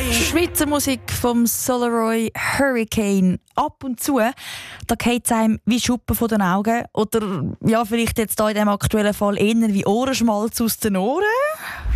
Schweizer Musik vom Solaroy Hurricane. Ab und zu, da geht es einem wie Schuppen von den Augen. Oder ja, vielleicht jetzt hier in diesem aktuellen Fall eher wie Ohrenschmalz aus den Ohren.